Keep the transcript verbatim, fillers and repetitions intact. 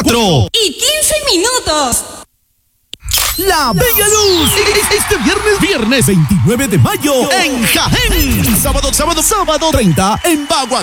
cuatro y quince minutos. La Bella Luz, este viernes, viernes veintinueve de mayo en Jaén. Sábado, sábado, sábado treinta en Bagua.